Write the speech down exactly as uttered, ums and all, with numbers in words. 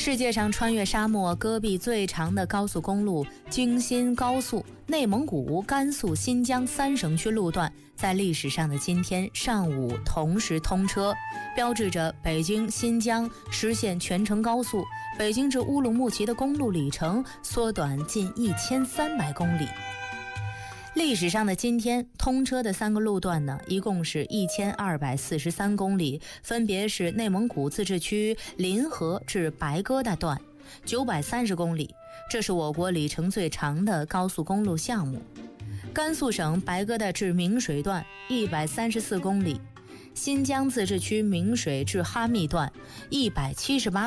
世界上穿越沙漠、戈壁最长的高速公路京新高速，内蒙古、甘肃、新疆三省区路段在历史上的今天上午同时通车，标志着北京、新疆实现全程高速，北京至乌鲁木齐的公路里程缩短近一千三百公里。历史上的今天通车的三个路段呢，一共是一千二百四十三公里，分别是内蒙古自治区临河至白疙瘩段九百三十公里，这是我国里程最长的高速公路项目；甘肃省白疙瘩至明水段一百三十四公里，新疆自治区明水至哈密段一百七十八